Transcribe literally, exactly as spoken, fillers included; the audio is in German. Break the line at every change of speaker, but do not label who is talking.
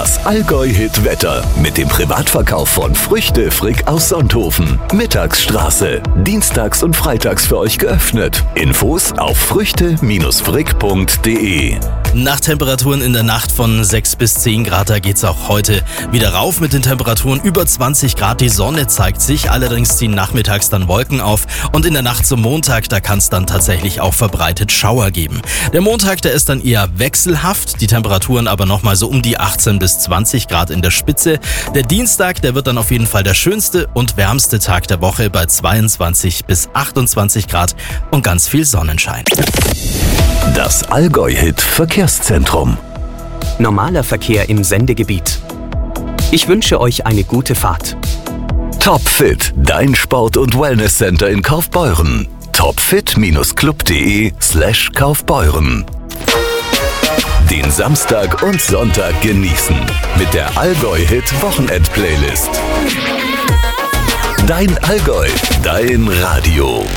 Das Allgäu-Hit-Wetter mit dem Privatverkauf von Früchte Frick aus Sonthofen. Mittagsstraße. Dienstags und freitags für euch geöffnet. Infos auf früchte frick punkt de.
Nachttemperaturen in der Nacht von sechs bis zehn Grad, da geht's auch heute wieder rauf mit den Temperaturen über zwanzig Grad. Die Sonne zeigt sich, allerdings ziehen nachmittags dann Wolken auf und in der Nacht zum Montag, da kann es dann tatsächlich auch verbreitet Schauer geben. Der Montag, der ist dann eher wechselhaft, die Temperaturen aber nochmal so um die achtzehn bis zwanzig Grad in der Spitze. Der Dienstag, der wird dann auf jeden Fall der schönste und wärmste Tag der Woche bei zweiundzwanzig bis achtundzwanzig Grad und ganz viel Sonnenschein.
Das Allgäu-Hit Verkehrszentrum.
Normaler Verkehr im Sendegebiet. Ich wünsche euch eine gute Fahrt.
Topfit, dein Sport- und Wellnesscenter in Kaufbeuren. topfit-club.de slash Kaufbeuren. Den Samstag und Sonntag genießen mit der Allgäu-Hit Wochenend-Playlist. Dein Allgäu, dein Radio.